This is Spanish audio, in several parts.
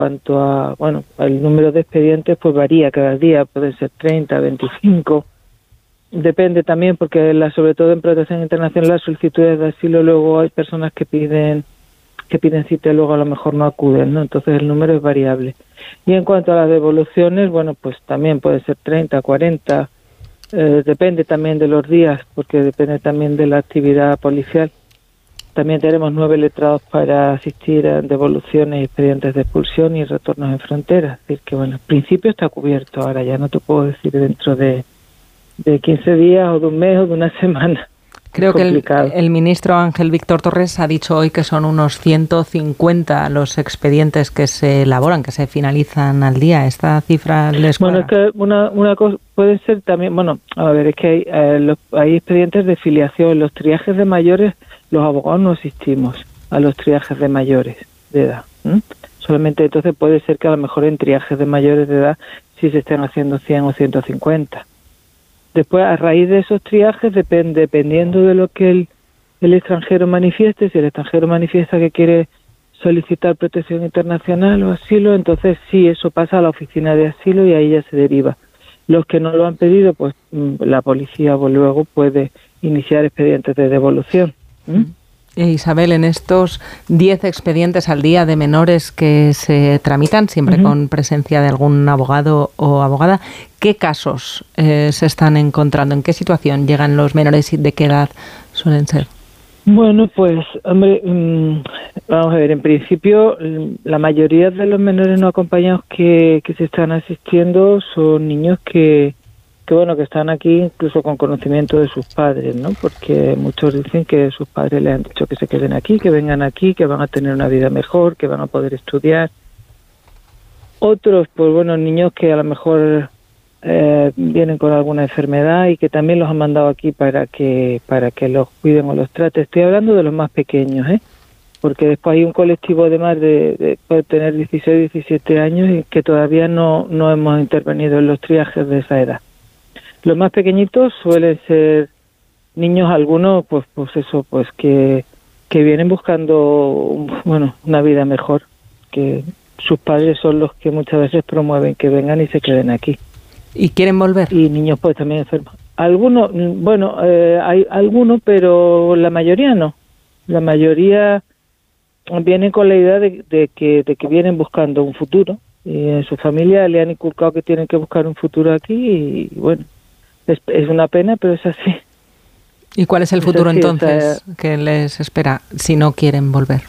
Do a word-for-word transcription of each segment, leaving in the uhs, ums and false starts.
cuanto a, bueno, el número de expedientes, pues varía cada día, pueden ser treinta, veinticinco, depende también porque la, sobre todo en protección internacional las solicitudes de asilo luego hay personas que piden que piden cita y luego a lo mejor no acuden, ¿no? Entonces el número es variable. Y en cuanto a las devoluciones, bueno, pues también puede ser treinta, cuarenta, eh, depende también de los días, porque depende también de la actividad policial. También tenemos nueve letrados para asistir a devoluciones y expedientes de expulsión y retornos en frontera. Es decir, que bueno, en principio está cubierto. Ahora ya no te puedo decir dentro de, de quince días o de un mes o de una semana. Creo que el, el ministro Ángel Víctor Torres ha dicho hoy que son unos ciento cincuenta los expedientes que se elaboran, que se finalizan al día. ¿Esta cifra les cuadra? Bueno, es que una, una cosa puede ser también, bueno, a ver, es que hay, eh, los, hay expedientes de filiación. Los triajes de mayores, los abogados no asistimos a los triajes de mayores de edad. ¿eh? Solamente entonces puede ser que a lo mejor en triajes de mayores de edad sí se estén haciendo cien o ciento cincuenta. Después, a raíz de esos triajes, depende, dependiendo de lo que el, el extranjero manifieste, si el extranjero manifiesta que quiere solicitar protección internacional o asilo, entonces sí, eso pasa a la oficina de asilo y ahí ya se deriva. Los que no lo han pedido, pues la policía pues, luego puede iniciar expedientes de devolución. ¿Mm? Isabel, en estos diez expedientes al día de menores que se tramitan, siempre uh-huh. con presencia de algún abogado o abogada, ¿qué casos eh, se están encontrando? ¿En qué situación llegan los menores y de qué edad suelen ser? Bueno, pues, hombre, mmm, vamos a ver, en principio la mayoría de los menores no acompañados que, que se están asistiendo son niños que que bueno, que están aquí incluso con conocimiento de sus padres, ¿no? Porque muchos dicen que sus padres les han dicho que se queden aquí, que vengan aquí, que van a tener una vida mejor, que van a poder estudiar. Otros, pues bueno, niños que a lo mejor eh, vienen con alguna enfermedad y que también los han mandado aquí para que para que los cuiden o los traten. Estoy hablando de los más pequeños, ¿eh? Porque después hay un colectivo de más de, de puede tener dieciséis, diecisiete años y que todavía no, no hemos intervenido en los triajes de esa edad. Los más pequeñitos suelen ser niños, algunos, pues, pues eso, pues que, que vienen buscando, bueno, una vida mejor, que sus padres son los que muchas veces promueven que vengan y se queden aquí. ¿Y quieren volver? Y niños, pues, también enfermos. Algunos, bueno, eh, hay algunos, pero la mayoría no. La mayoría vienen con la idea de, de que de que vienen buscando un futuro. Y en su familia le han inculcado que tienen que buscar un futuro aquí y, bueno, Es, es una pena, pero es así. ¿Y cuál es el futuro así, entonces o sea, que les espera si no quieren volver?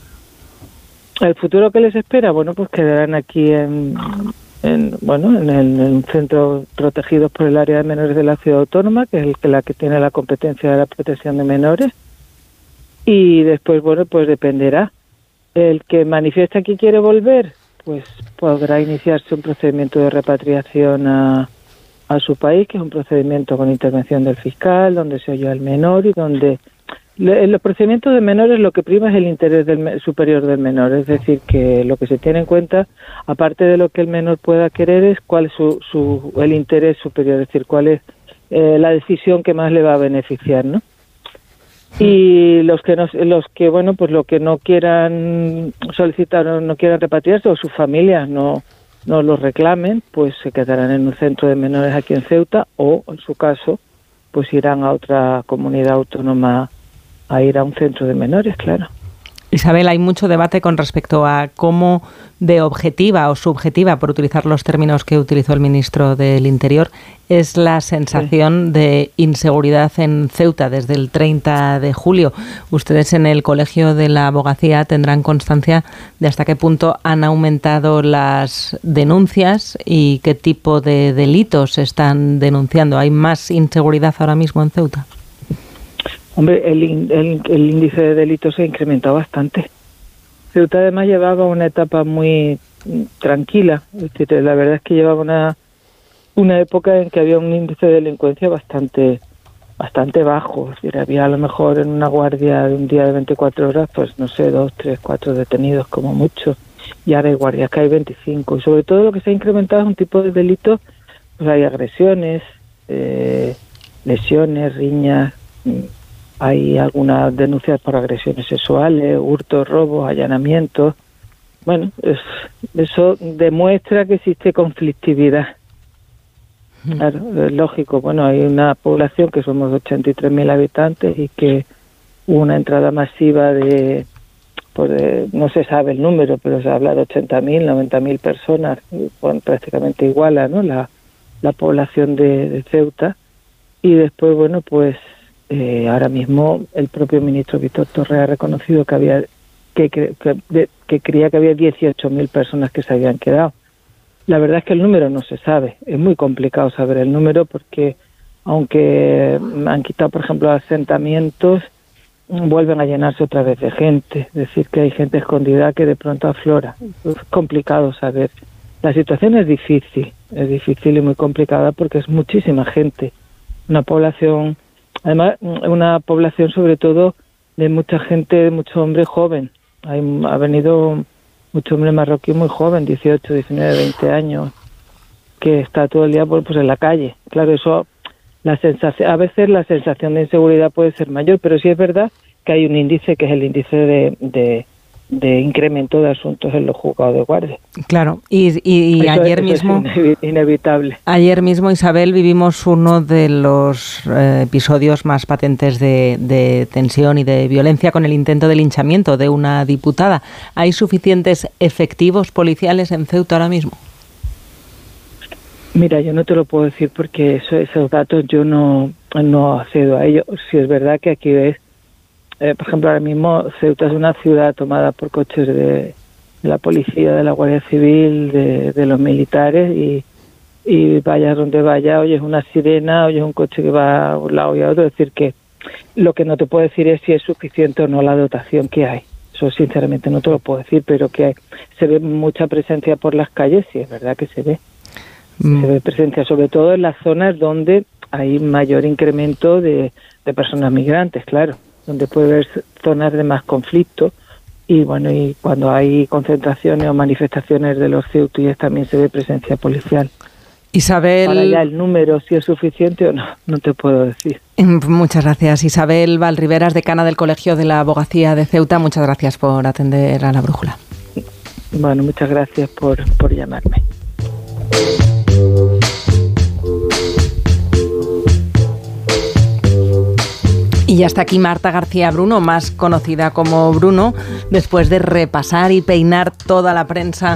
El futuro que les espera, bueno, pues quedarán aquí en, en bueno, en, el, en un centro protegido por el área de menores de la ciudad autónoma, que es el que la que tiene la competencia de la protección de menores. Y después, bueno, pues dependerá. El que manifiesta que quiere volver, pues podrá iniciarse un procedimiento de repatriación a a su país, que es un procedimiento con intervención del fiscal, donde se oye al menor y donde en los procedimientos de menores lo que prima es el interés del superior del menor, es decir, que lo que se tiene en cuenta, aparte de lo que el menor pueda querer, es cuál es su, su el interés superior, es decir, cuál es eh, la decisión que más le va a beneficiar, ¿no? Y los que no, los que bueno, pues lo que no quieran solicitar o no quieran repatriarse o sus familias no no los reclamen, pues se quedarán en un centro de menores aquí en Ceuta o, en su caso, pues irán a otra comunidad autónoma a ir a un centro de menores, claro. Isabel, hay mucho debate con respecto a cómo de objetiva o subjetiva, por utilizar los términos que utilizó el ministro del Interior, es la sensación sí. de inseguridad en Ceuta desde el treinta de julio. Ustedes en el Colegio de la Abogacía tendrán constancia de hasta qué punto han aumentado las denuncias y qué tipo de delitos se están denunciando. ¿Hay más inseguridad ahora mismo en Ceuta? Hombre, el, el, el índice de delitos se ha incrementado bastante. Ceuta además llevaba una etapa muy tranquila, es decir, la verdad es que llevaba una una época en que había un índice de delincuencia bastante bastante bajo, es decir, había a lo mejor en una guardia de un día de veinticuatro horas, pues no sé, dos, tres, cuatro detenidos como mucho, y ahora hay guardias que hay veinticinco, y sobre todo lo que se ha incrementado es un tipo de delitos, pues hay agresiones, eh, lesiones, riñas, hay algunas denuncias por agresiones sexuales, hurtos, robos, allanamientos, bueno, es, eso demuestra que existe conflictividad. Claro, es lógico. Bueno, hay una población que somos ochenta y tres mil habitantes y que hubo una entrada masiva de, pues de, no se sabe el número, pero se habla de ochenta mil, noventa mil personas, bueno, prácticamente iguala, ¿no?, la, la población de, de Ceuta. Y después, bueno, pues eh, ahora mismo el propio ministro Víctor Torres ha reconocido que había que, que, que, de, que creía que había dieciocho mil personas que se habían quedado. La verdad es que el número no se sabe, es muy complicado saber el número porque aunque han quitado, por ejemplo, asentamientos, vuelven a llenarse otra vez de gente, es decir, que hay gente escondida que de pronto aflora. Es complicado saber. La situación es difícil, es difícil y muy complicada porque es muchísima gente. Una población, además, una población sobre todo de mucha gente, de mucho hombre joven. Hay, ha venido mucho hombre marroquí muy joven, dieciocho, diecinueve, veinte años, que está todo el día pues, pues en la calle. Claro, eso, la sensación, a veces la sensación de inseguridad puede ser mayor, pero sí es verdad que hay un índice que es el índice de, de, de incremento de asuntos en los juzgados de guardia. Claro, y, y, y eso, ayer eso mismo, es inevitable. Ayer mismo, Isabel, vivimos uno de los eh, episodios más patentes de, de tensión y de violencia con el intento de linchamiento de una diputada. ¿Hay suficientes efectivos policiales en Ceuta ahora mismo? Mira, yo no te lo puedo decir porque eso, esos datos yo no, no accedo a ellos. Si es verdad que aquí ves, eh, por ejemplo, ahora mismo Ceuta es una ciudad tomada por coches de, de la policía, de la Guardia Civil, de, de los militares y, y vayas donde vaya, oyes una sirena, oyes un coche que va a un lado y a otro. Es decir, que lo que no te puedo decir es si es suficiente o no la dotación que hay. Eso sinceramente no te lo puedo decir, pero que hay, se ve mucha presencia por las calles, sí, es verdad que se ve. Se ve presencia sobre todo en las zonas donde hay mayor incremento de, de personas migrantes, claro, donde puede haber zonas de más conflicto y bueno, y cuando hay concentraciones o manifestaciones de los ceutíes también se ve presencia policial. Isabel... Ahora ya el número, si es suficiente o no, no te puedo decir. Muchas gracias. Isabel Valriveras, decana del Colegio de la Abogacía de Ceuta, muchas gracias por atender a La Brújula. Bueno, muchas gracias por, por llamarme. Y hasta aquí Marta García Bruno, más conocida como Bruno, después de repasar y peinar toda la prensa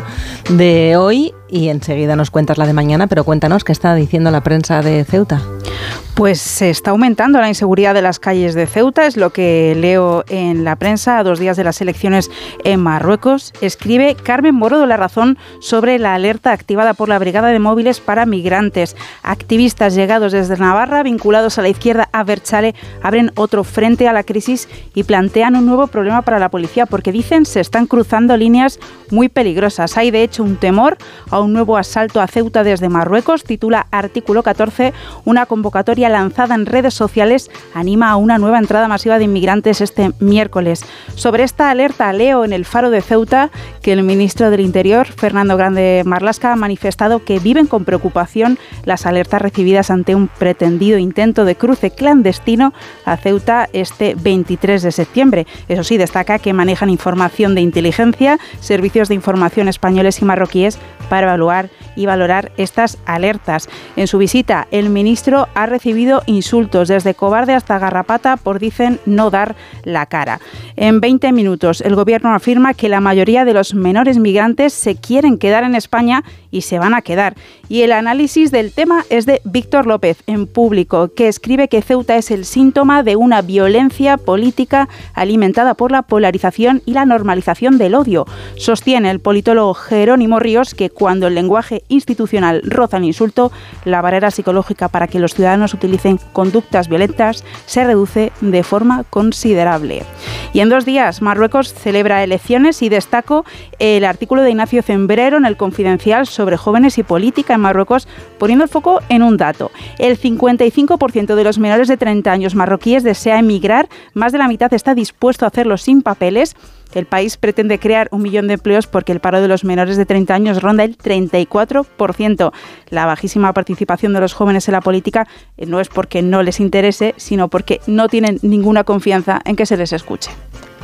de hoy. Y enseguida nos cuentas la de mañana, pero cuéntanos qué está diciendo la prensa de Ceuta. Pues se está aumentando la inseguridad de las calles de Ceuta, es lo que leo en la prensa a dos días de las elecciones en Marruecos. Escribe Carmen Moro de La Razón sobre la alerta activada por la Brigada de Móviles para Migrantes. Activistas llegados desde Navarra, vinculados a la izquierda a Berchale, abren otro frente a la crisis y plantean un nuevo problema para la policía, porque dicen se están cruzando líneas muy peligrosas. Hay de hecho un temor a un nuevo asalto a Ceuta desde Marruecos, titula Artículo catorce, una convocatoria lanzada en redes sociales anima a una nueva entrada masiva de inmigrantes este miércoles. Sobre esta alerta leo en el Faro de Ceuta que el ministro del Interior, Fernando Grande Marlaska, ha manifestado que viven con preocupación las alertas recibidas ante un pretendido intento de cruce clandestino a Ceuta este veintitrés de septiembre. Eso sí, destaca que manejan información de inteligencia, servicios de información españoles y marroquíes para evaluar y valorar estas alertas. En su visita, el ministro ha recibido insultos desde cobarde hasta garrapata por, dicen, no dar la cara. En veinte minutos, el gobierno afirma que la mayoría de los menores migrantes se quieren quedar en España y se van a quedar. Y el análisis del tema es de Víctor López, en Público, que escribe que Ceuta es el síntoma de una violencia política alimentada por la polarización y la normalización del odio. Sostiene el politólogo Jerónimo Ríos que cuando el lenguaje institucional roza el insulto, la barrera psicológica para que los ciudadanos utilicen conductas violentas se reduce de forma considerable. Y en dos días, Marruecos celebra elecciones y destaco el artículo de Ignacio Zembrero en El Confidencial sobre jóvenes y política en Marruecos, poniendo el foco en un dato. El cincuenta y cinco por ciento de los menores de treinta años marroquíes desea emigrar, más de la mitad está dispuesto a hacerlo sin papeles. El país pretende crear un millón de empleos porque el paro de los menores de treinta años ronda el treinta y cuatro por ciento. La bajísima participación de los jóvenes en la política no es porque no les interese, sino porque no tienen ninguna confianza en que se les escuche.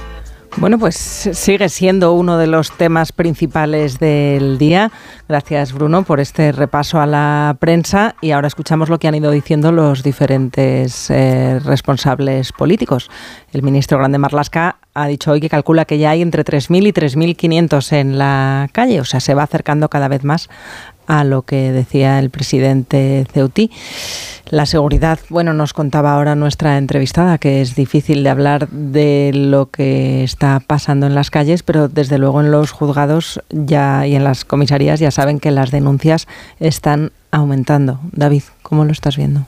Bueno, pues sigue siendo uno de los temas principales del día. Gracias, Bruno, por este repaso a la prensa. Y ahora escuchamos lo que han ido diciendo los diferentes eh, responsables políticos. El ministro Grande Marlaska ha dicho hoy que calcula que ya hay entre tres mil y tres mil quinientos en la calle. O sea, se va acercando cada vez más a lo que decía el presidente Ceutí. La seguridad, bueno, nos contaba ahora nuestra entrevistada que es difícil de hablar de lo que está pasando en las calles, pero desde luego en los juzgados ya y en las comisarías ya saben que las denuncias están aumentando. David, ¿cómo lo estás viendo?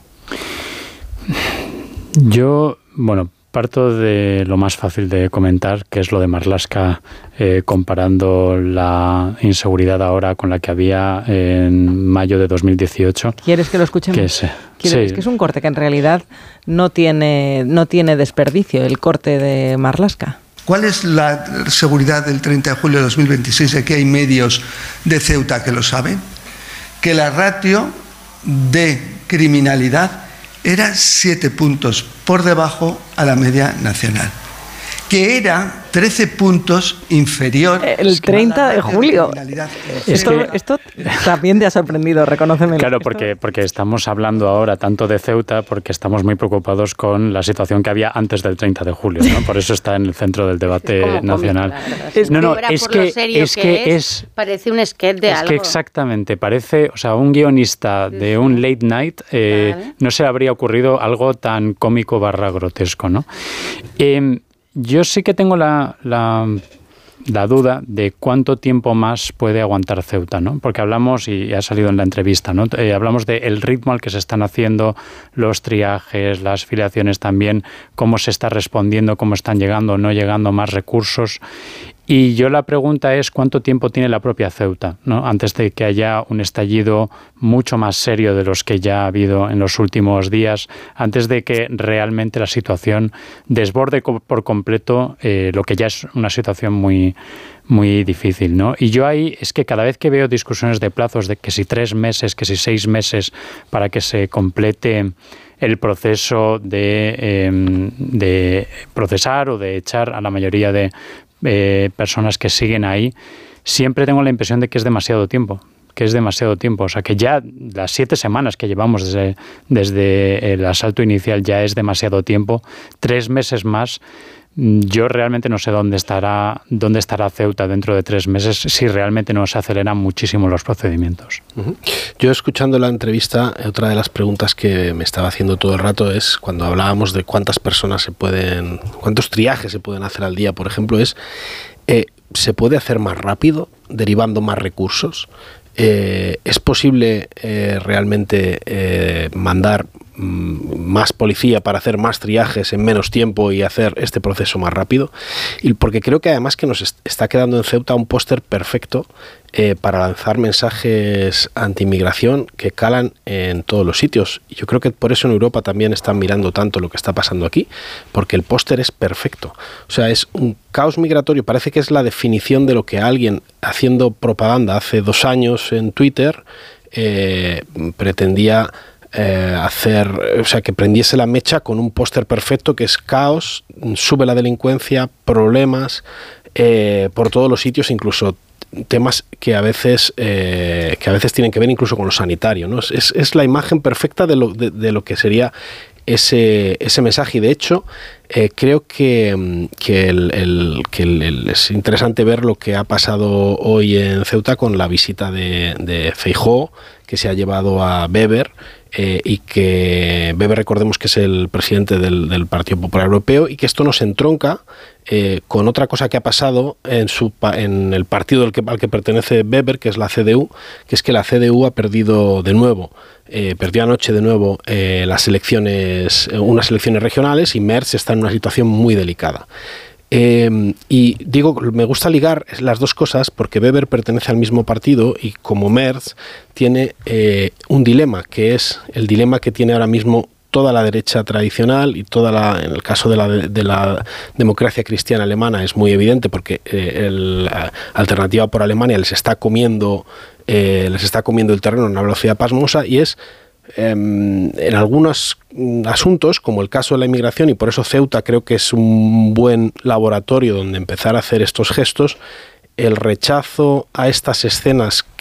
Yo, bueno, parto de lo más fácil de comentar, que es lo de Marlaska, eh, comparando la inseguridad ahora con la que había en mayo de dos mil dieciocho. ¿Quieres que lo escuchemos? Que es, sí. Es que es un corte que en realidad no tiene, no tiene desperdicio, el corte de Marlaska. ¿Cuál es la seguridad del treinta de julio de dos mil veintiséis? Aquí hay medios de Ceuta que lo saben. Que la ratio de criminalidad era siete puntos por debajo a la media nacional, que era trece puntos inferior. El treinta de julio. Esto, esto también te ha sorprendido, reconóceme. Claro, porque, porque estamos hablando ahora tanto de Ceuta, porque estamos muy preocupados con la situación que había antes del treinta de julio, ¿no? Por eso está en el centro del debate es nacional. Es no, no, es que, es, que es, es parece un sketch de es algo. Es que exactamente, parece, o sea, un guionista de un late night eh, vale. no se le habría ocurrido algo tan cómico barra grotesco, ¿no? Eh, Yo sí que tengo la, la, la duda de cuánto tiempo más puede aguantar Ceuta, ¿no? Porque hablamos, y ha salido en la entrevista, ¿no? Eh, hablamos del ritmo al que se están haciendo los triajes, las filiaciones también, cómo se está respondiendo, cómo están llegando o no llegando más recursos. Y yo la pregunta es cuánto tiempo tiene la propia Ceuta, ¿no? Antes de que haya un estallido mucho más serio de los que ya ha habido en los últimos días, antes de que realmente la situación desborde por completo eh, lo que ya es una situación muy, muy difícil, ¿no? Y yo ahí es que cada vez que veo discusiones de plazos de que si tres meses, que si seis meses para que se complete el proceso de, eh, de procesar o de echar a la mayoría de Eh, personas que siguen ahí, siempre tengo la impresión de que es demasiado tiempo, que es demasiado tiempo. O sea, que ya las siete semanas que llevamos desde, desde el asalto inicial ya es demasiado tiempo. Tres meses más, yo realmente no sé dónde estará, dónde estará Ceuta dentro de tres meses si realmente no se aceleran muchísimo los procedimientos. Uh-huh. Yo, escuchando la entrevista, otra de las preguntas que me estaba haciendo todo el rato es, cuando hablábamos de cuántas personas se pueden, cuántos triajes se pueden hacer al día, por ejemplo, es, eh, ¿se puede hacer más rápido, derivando más recursos? Eh, ¿Es posible eh, realmente eh, mandar más policía para hacer más triajes en menos tiempo y hacer este proceso más rápido? Y porque creo que además que nos está quedando en Ceuta un póster perfecto eh, para lanzar mensajes anti-inmigración que calan en todos los sitios. Y yo creo que por eso en Europa también están mirando tanto lo que está pasando aquí, porque el póster es perfecto. O sea, es un caos migratorio, parece que es la definición de lo que alguien haciendo propaganda hace dos años en Twitter eh, pretendía Eh, hacer, o sea, que prendiese la mecha con un póster perfecto que es caos, sube la delincuencia, problemas eh, por todos los sitios, incluso temas que a veces eh, que a veces tienen que ver incluso con lo sanitario, ¿no? Es, es la imagen perfecta de lo, de, de lo que sería ese, ese mensaje. Y de hecho eh, creo que, que, el, el, que el, el, es interesante ver lo que ha pasado hoy en Ceuta con la visita de, de Feijóo, que se ha llevado a Weber. Eh, y que Weber, recordemos que es el presidente del, del Partido Popular Europeo, y que esto nos entronca eh, con otra cosa que ha pasado en, su, en el partido al que, al que pertenece Weber, que es la C D U, que es que la C D U ha perdido de nuevo, eh, perdió anoche de nuevo eh, las elecciones, unas elecciones regionales, y Merz está en una situación muy delicada. Eh, y digo, me gusta ligar las dos cosas porque Weber pertenece al mismo partido y como Merz tiene eh, un dilema, que es el dilema que tiene ahora mismo toda la derecha tradicional y toda la, en el caso de la, de la democracia cristiana alemana es muy evidente porque eh, el, la Alternativa por Alemania les está comiendo, eh, les está comiendo el terreno a una velocidad pasmosa, y es en algunos asuntos, como el caso de la inmigración, y por eso Ceuta creo que es un buen laboratorio donde empezar a hacer estos gestos, el rechazo a estas escenas